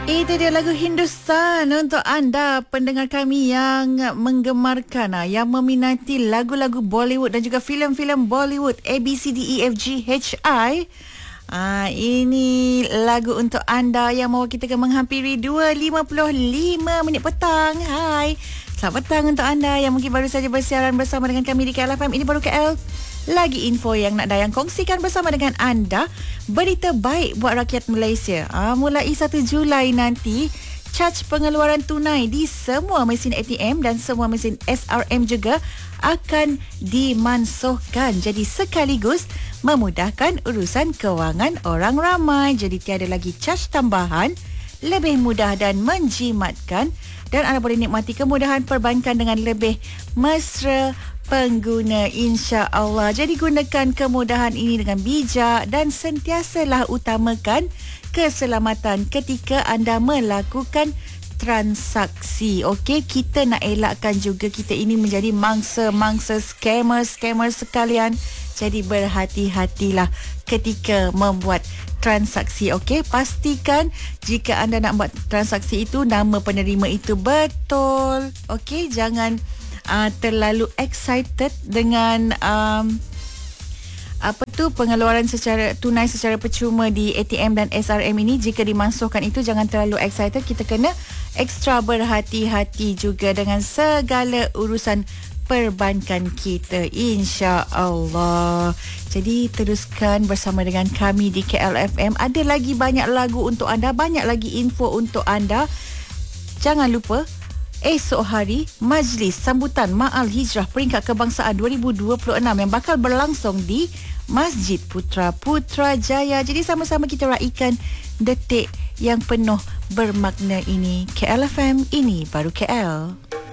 Itu dia lagu Hindustan untuk anda pendengar kami yang menggemarkan, yang meminati lagu-lagu Bollywood dan juga filem-filem Bollywood A, B, C, D, E, F, G, H, I. Ini lagu untuk anda yang mahu kita menghampiri 2.55 minit petang. Hai, selamat petang untuk anda yang mungkin baru saja bersiaran bersama dengan kami di KL FM. Ini baru KL lagi info yang nak Dayang kongsikan bersama dengan anda. Berita baik buat rakyat Malaysia. Mulai 1 Julai nanti, caj pengeluaran tunai di semua mesin ATM dan semua mesin SRM juga akan dimansuhkan. Jadi sekaligus memudahkan urusan kewangan orang ramai. Jadi tiada lagi caj tambahan, lebih mudah dan menjimatkan, dan anda boleh nikmati kemudahan perbankan dengan lebih mesra pengguna, insya-Allah. Jadi gunakan kemudahan ini dengan bijak dan sentiasalah utamakan keselamatan ketika anda melakukan transaksi. Okey, kita nak elakkan juga kita ini menjadi mangsa-mangsa scammer sekalian. Jadi berhati-hatilah ketika membuat transaksi. Okey, pastikan jika anda nak buat transaksi itu, nama penerima itu betul. Okey, jangan terlalu excited dengan pengeluaran secara tunai secara percuma di ATM dan SRM ini. Jika dimansuhkan itu, jangan terlalu excited. Kita kena ekstra berhati-hati juga dengan segala urusan perbankan kita, insya-Allah. Jadi teruskan bersama dengan kami di KLFM. Ada lagi banyak lagu untuk anda, banyak lagi info untuk anda. Jangan lupa esok hari Majlis Sambutan Ma'al Hijrah Peringkat Kebangsaan 2026 yang bakal berlangsung di Masjid Putra Putrajaya. Jadi sama-sama kita raikan detik yang penuh bermakna ini. KLFM, ini baru KL.